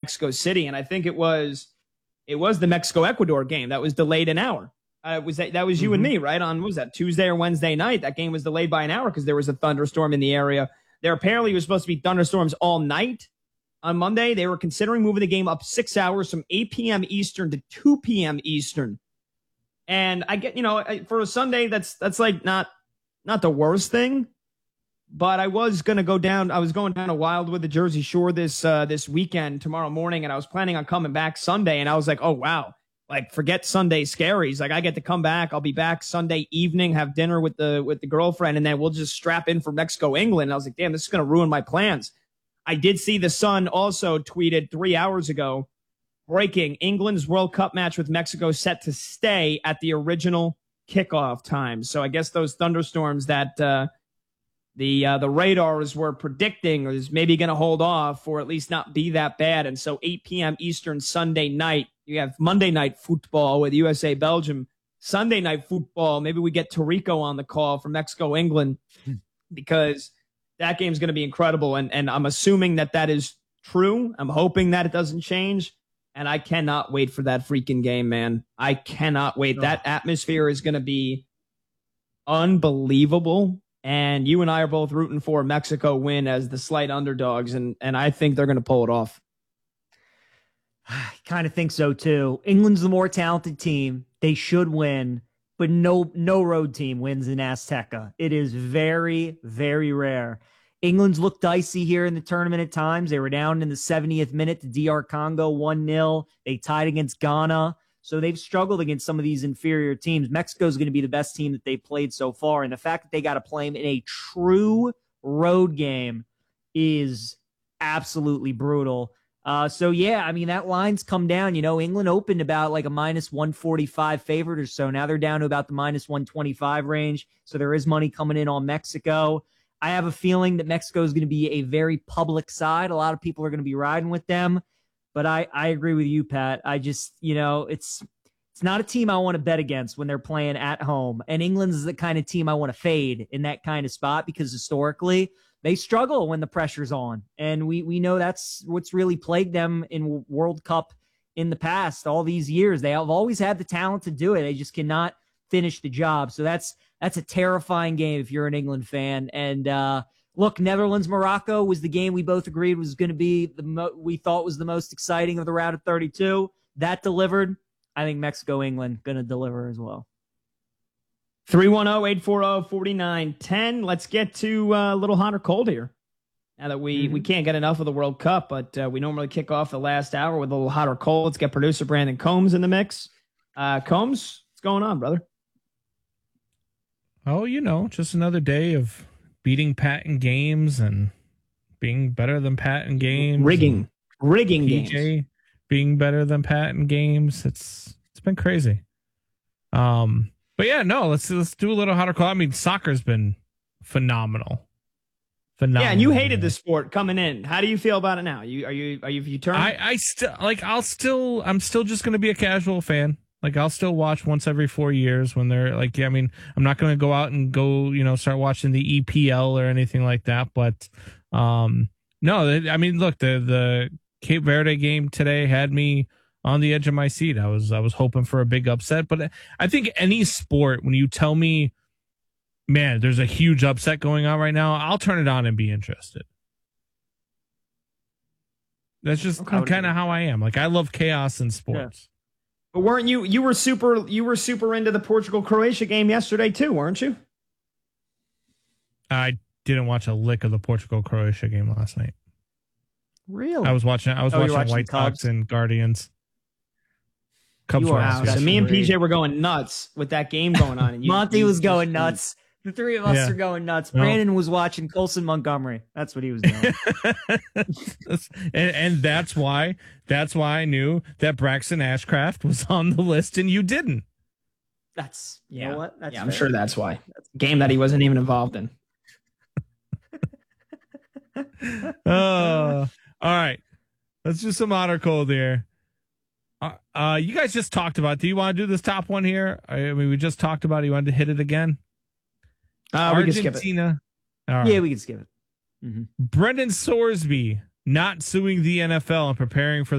Mexico City, and I think it was the Mexico-Ecuador game that was delayed an hour. That was you and me, right? On, what was that, Tuesday or Wednesday night? That game was delayed by an hour because there was a thunderstorm in the area. There apparently was supposed to be thunderstorms all night on Monday. They were considering moving the game up 6 hours from 8 p.m. Eastern to 2 p.m. Eastern. And I get, for a Sunday, that's like not the worst thing. But I was going to go down. I was going down to Wildwood, the Jersey Shore this weekend, tomorrow morning, and I was planning on coming back Sunday. And I was like, oh, wow. Like, forget Sunday scaries. Like, I get to come back. I'll be back Sunday evening, have dinner with the girlfriend, and then we'll just strap in for Mexico, England. And I was like, damn, this is going to ruin my plans. I did see the Sun also tweeted 3 hours ago, breaking: England's World Cup match with Mexico set to stay at the original kickoff time. So I guess those thunderstorms that the radars were predicting is maybe going to hold off, or at least not be that bad. And so 8 p.m. Eastern Sunday night, you have Monday Night Football with USA Belgium. Sunday Night Football, maybe we get Tarico on the call for Mexico England, because that game's going to be incredible. And I'm assuming that is true. I'm hoping that it doesn't change. And I cannot wait for that freaking game, man. I cannot wait. Oh. That atmosphere is going to be unbelievable. And you and I are both rooting for Mexico win as the slight underdogs. And I think they're going to pull it off. I kind of think so too. England's the more talented team. They should win, but no road team wins in Azteca. It is very, very rare. England's looked dicey here in the tournament at times. They were down in the 70th minute to DR Congo 1-0. They tied against Ghana. So they've struggled against some of these inferior teams. Mexico's going to be the best team that they've played so far. And the fact that they got to play them in a true road game is absolutely brutal. So yeah, I mean, that line's come down. England opened about like a minus 145 favorite or so. Now they're down to about the minus 125 range. So there is money coming in on Mexico. I have a feeling that Mexico is going to be a very public side. A lot of people are going to be riding with them. But I agree with you, Pat. I just, it's not a team I want to bet against when they're playing at home. And England's the kind of team I want to fade in that kind of spot, because historically they struggle when the pressure's on. And we know that's what's really plagued them in World Cup in the past, all these years. They have always had the talent to do it. They just cannot finish the job. So that's a terrifying game if you're an England fan. And look, Netherlands-Morocco was the game we both agreed was going to be we thought was the most exciting of the round of 32. That delivered. I think Mexico-England going to deliver as well. 310-840-4910. Let's get to a little hot or cold here. Now that we can't get enough of the World Cup, but we normally kick off the last hour with a little hot or cold. Let's get producer Brandon Combs in the mix. Combs, what's going on, brother? Oh, just another day of beating Pat in games and being better than Pat in games. Rigging PJ games. Being better than Pat in games. It's been crazy. But yeah, no, let's do a little hotter call. I mean, soccer's been phenomenal. Yeah, and you hated the sport coming in. How do you feel about it now? You turned? I'm still just going to be a casual fan. Like, I'll still watch once every 4 years when they're like, yeah, I mean, I'm not going to go out and start watching the EPL or anything like that. But, no, I mean, look, the Cape Verde game today had me on the edge of my seat. I was hoping for a big upset, but I think any sport, when you tell me, man, there's a huge upset going on right now, I'll turn it on and be interested. That's just kind of how I am. Like, I love chaos in sports. Yeah. But weren't you were super into the Portugal-Croatia game yesterday too, weren't you? I didn't watch a lick of the Portugal-Croatia game last night. Really? I was watching White Sox and Guardians. Cubs were out. So me and PJ were going nuts with that game going on. And Monty was going nuts. The three of us are going nuts. No. Brandon was watching Colson Montgomery. That's what he was doing. and that's why I knew that Braxton Ashcraft was on the list and you didn't. That's, you know what? That's I'm sure that's why. Game that he wasn't even involved in. All right. Let's do some hot or cold here. You guys just talked about, do you want to do this top one here? I mean, we just talked about it. You wanted to hit it again? We can skip it. Right. Yeah, we can skip it. Brendan Sorsby not suing the NFL and preparing for